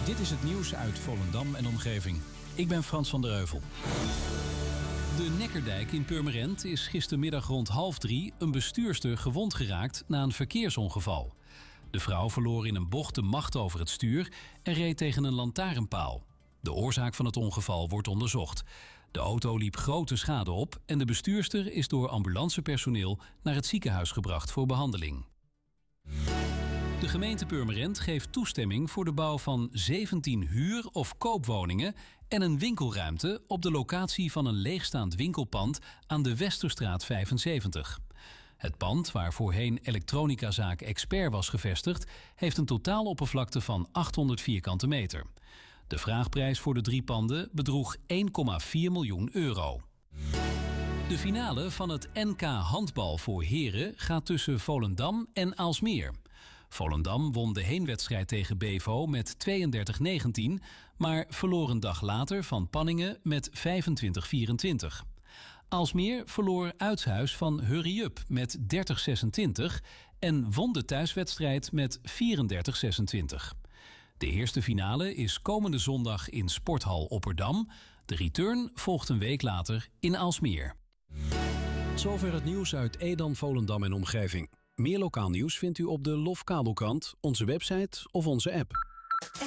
Dit is het nieuws uit Volendam en omgeving. Ik ben Frans van der Heuvel. De Neckerdijk in Purmerend is gistermiddag rond 2:30 een bestuurster gewond geraakt na een verkeersongeval. De vrouw verloor in een bocht de macht over het stuur en reed tegen een lantaarnpaal. De oorzaak van het ongeval wordt onderzocht. De auto liep grote schade op en de bestuurster is door ambulancepersoneel naar het ziekenhuis gebracht voor behandeling. De gemeente Purmerend geeft toestemming voor de bouw van 17 huur- of koopwoningen en een winkelruimte op de locatie van een leegstaand winkelpand aan de Westerstraat 75. Het pand, waar voorheen elektronicazaak Expert was gevestigd, heeft een totaaloppervlakte van 800 vierkante meter. De vraagprijs voor de 3 panden bedroeg 1,4 miljoen euro. De finale van het NK handbal voor heren gaat tussen Volendam en Aalsmeer. Volendam won de heenwedstrijd tegen Bevo met 32-19, maar verloor een dag later van Panningen met 25-24. Aalsmeer verloor uitshuis van Hurry Up met 30-26 en won de thuiswedstrijd met 34-26. De eerste finale is komende zondag in Sporthal Opperdam. De return volgt een week later in Aalsmeer. Zover het nieuws uit Edam, Volendam en omgeving. Meer lokaal nieuws vindt u op de LOF Kabelkrant, onze website of onze app.